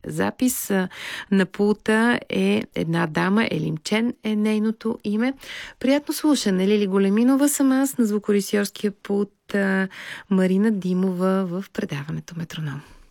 запис. На пулта е една дама, Елимчен е нейното име. Приятно слушане. Лили Големинова съм аз, на звукорежисьорския пулт Марина Димова в предаването Метроном.